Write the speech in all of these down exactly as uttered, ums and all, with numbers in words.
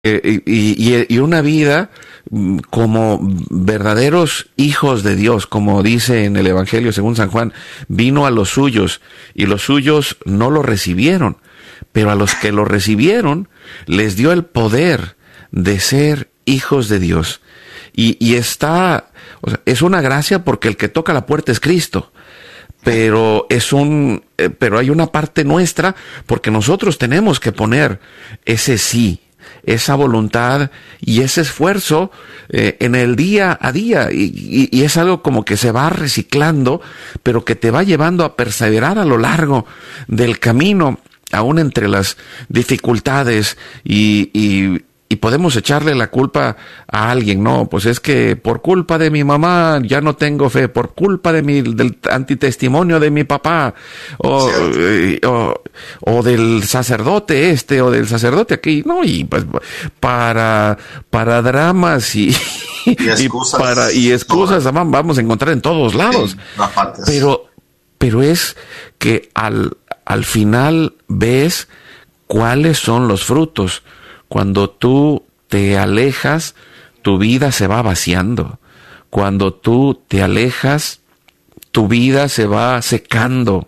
Eh, y, y, y una vida como verdaderos hijos de Dios, como dice en el Evangelio según San Juan, vino a los suyos y los suyos no lo recibieron, pero a los que lo recibieron les dio el poder de ser hijos de Dios. Y, y está, o sea, es una gracia porque el que toca la puerta es Cristo. Pero es un, eh, pero hay una parte nuestra porque nosotros tenemos que poner ese sí, esa voluntad y ese esfuerzo eh, en el día a día y, y, y es algo como que se va reciclando, pero que te va llevando a perseverar a lo largo del camino, aún entre las dificultades y, y Y podemos echarle la culpa a alguien, no, pues es que por culpa de mi mamá ya no tengo fe, por culpa de mi, del antitestimonio de mi papá, o, eh, o, o del sacerdote este, o del sacerdote aquí, no, y pues para, para dramas y, y excusas, y para, y excusas no, vamos a encontrar en todos lados. Sí, pero, pero es que al, al final ves cuáles son los frutos. Cuando tú te alejas, tu vida se va vaciando. Cuando tú te alejas, tu vida se va secando.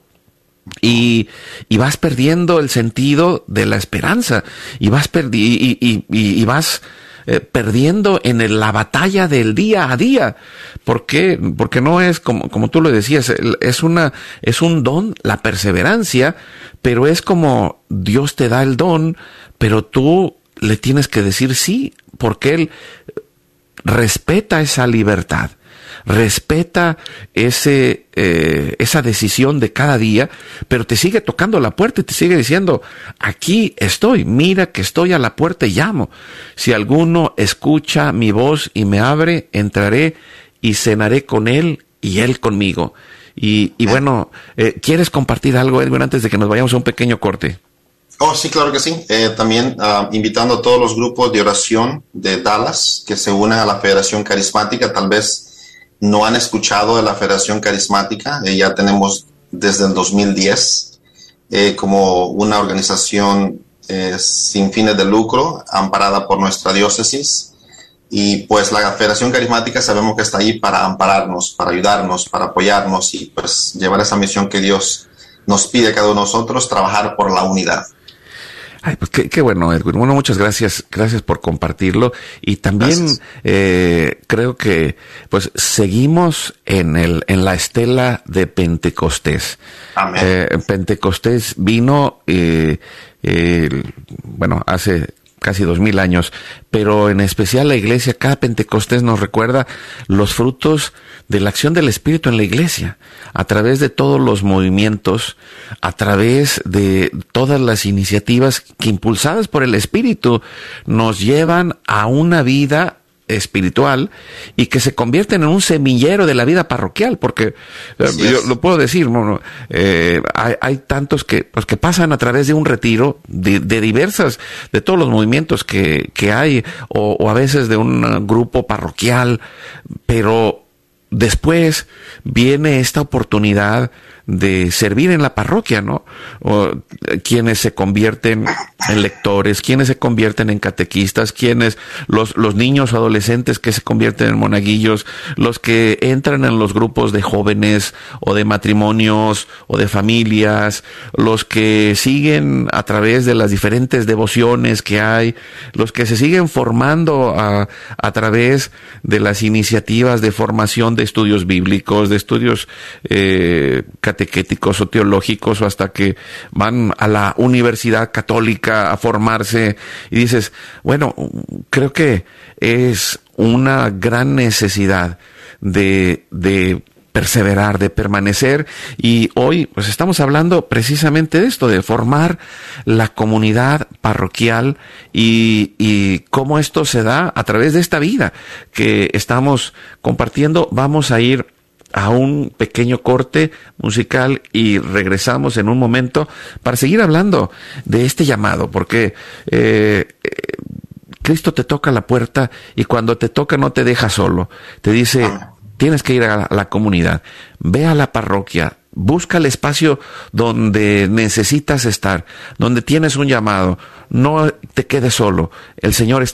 Y, y vas perdiendo el sentido de la esperanza. Y vas, perdi- y, y, y, y vas eh, perdiendo en el, la batalla del día a día. ¿Por qué? Porque no es como, como tú lo decías, es una, es un don, la perseverancia, pero es como Dios te da el don, pero tú le tienes que decir sí, porque Él respeta esa libertad, respeta ese eh, esa decisión de cada día, pero te sigue tocando la puerta y te sigue diciendo, aquí estoy, mira que estoy a la puerta y llamo. Si alguno escucha mi voz y me abre, entraré y cenaré con él y él conmigo. Y, y bueno, eh, ¿quieres compartir algo, Edwin, antes de que nos vayamos a un pequeño corte? Oh, sí, claro que sí. Eh, también uh, invitando a todos los grupos de oración de Dallas que se unan a la Federación Carismática. Tal vez no han escuchado de la Federación Carismática. Eh, ya tenemos desde el dos mil diez eh, como una organización eh, sin fines de lucro, amparada por nuestra diócesis. Y pues la Federación Carismática sabemos que está ahí para ampararnos, para ayudarnos, para apoyarnos y pues llevar esa misión que Dios nos pide a cada uno de nosotros, trabajar por la unidad. Ay, pues qué, qué bueno, Edwin. Bueno, muchas gracias, gracias por compartirlo. Y también eh, creo que pues seguimos en el en la estela de Pentecostés. Amén. Eh, Pentecostés vino, eh, eh, bueno, hace casi dos mil años, pero en especial la iglesia, cada Pentecostés nos recuerda los frutos de la acción del Espíritu en la iglesia, a través de todos los movimientos, a través de todas las iniciativas que impulsadas por el Espíritu nos llevan a una vida espiritual y que se convierten en un semillero de la vida parroquial, porque sí, yo lo puedo decir, ¿no? eh, hay, hay tantos que pues que pasan a través de un retiro de, de diversas, de todos los movimientos que, que hay, o, o a veces de un grupo parroquial, pero después viene esta oportunidad de servir en la parroquia, ¿no? O, quienes se convierten en lectores, quienes se convierten en catequistas, quienes, los, los niños o adolescentes que se convierten en monaguillos, los que entran en los grupos de jóvenes o de matrimonios o de familias, los que siguen a través de las diferentes devociones que hay, los que se siguen formando a, a través de las iniciativas de formación de estudios bíblicos, de estudios eh, catequéticos o teológicos, o hasta que van a la universidad católica a formarse, y dices, bueno, creo que es una gran necesidad de, de perseverar, de permanecer, y hoy pues estamos hablando precisamente de esto, de formar la comunidad parroquial y, y cómo esto se da a través de esta vida que estamos compartiendo. Vamos a ir a un pequeño corte musical y regresamos en un momento para seguir hablando de este llamado, porque eh, eh, Cristo te toca la puerta y cuando te toca no te deja solo, te dice, tienes que ir a la, a la comunidad, ve a la parroquia, busca el espacio donde necesitas estar, donde tienes un llamado. No te quedes solo. El Señor está